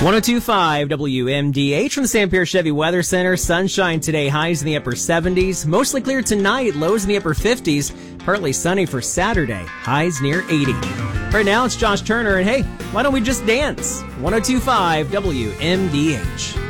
1025 WMDH from the Sam Pierce Chevy Weather Center. Sunshine today, highs in the upper 70s. Mostly clear tonight, lows in the upper 50s. Partly sunny for Saturday, highs near 80. Right now, it's Josh Turner, and hey, why don't we just dance? 1025 WMDH.